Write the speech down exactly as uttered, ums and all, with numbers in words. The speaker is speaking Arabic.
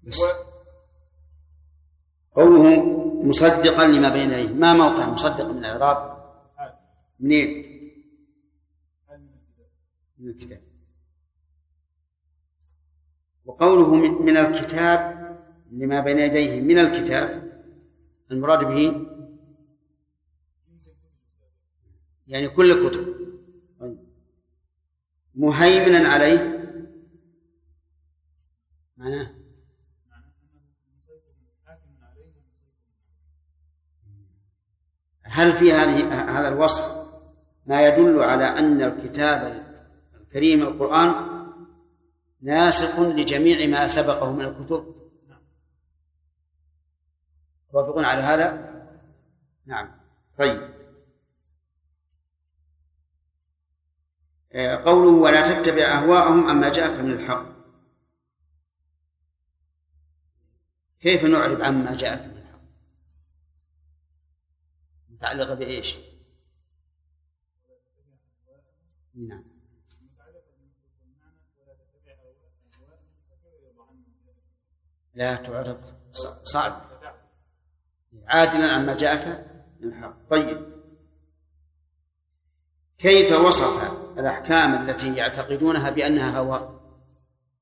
بس قوله مصدقا لما بين يديه، ما موقع مصدقا من الإعراب؟ منين؟ من الكتاب. وقوله من الكتاب لما بين يديه من الكتاب، المراد به يعني كل الكتب. مهيمنا عليه معناه هل في هذه هذا الوصف ما يدل على أن الكتاب الكريم القرآن ناسخ لجميع ما سبقه من الكتب؟ توافقون على هذا؟ نعم. طيب، قوله ولا تتبع أهواءهم عما جاءك من الحق، كيف نعرب عما جاءك من الحق؟ متعلقة بإيش؟ نعم. لا تعرف، صعب. عادلا عما جاءك من الحق. طيب، كيف وصف الأحكام التي يعتقدونها بأنها هوى